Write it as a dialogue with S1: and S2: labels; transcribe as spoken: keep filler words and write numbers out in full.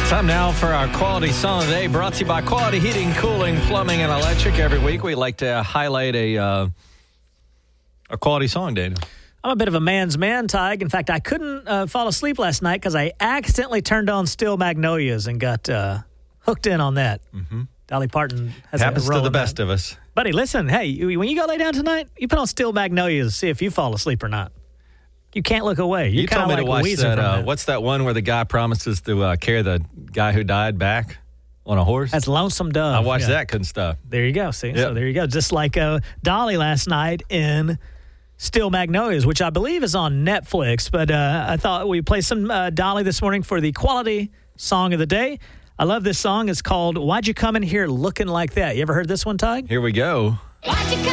S1: Time now for our Quality Song of the Day, brought to you by Quality Heating, Cooling, Plumbing, and Electric. Every week we like to highlight a uh, a quality song, Daniel.
S2: I'm a bit of a man's man, Tig. In fact, I couldn't uh, fall asleep last night because I accidentally turned on Steel Magnolias and got uh, hooked in on that. Mm-hmm. Dolly Parton has
S1: Happens
S2: a role
S1: to the
S2: in
S1: best
S2: that.
S1: of us.
S2: Buddy, listen, hey, you, when you go lay down tonight, you put on Steel Magnolias to see if you fall asleep or not. You can't look away. You're
S1: You told
S2: kinda
S1: me
S2: like
S1: to watch
S2: Weezer
S1: that,
S2: from
S1: uh,
S2: that.
S1: what's that one where the guy promises to uh, carry the guy who died back on a horse?
S2: That's Lonesome Dove.
S1: I watched
S2: yeah.
S1: that good stuff.
S2: There you go. See,
S1: Yep.
S2: so there you go. Just like uh, Dolly last night in Steel Magnolias, which I believe is on Netflix. But uh, I thought we'd play some uh, Dolly this morning for the Quality Song of the Day. I love this song. It's called Why'd You Come in Here Looking Like That? You ever heard this one, Tig?
S1: Here we go.
S3: Why'd you come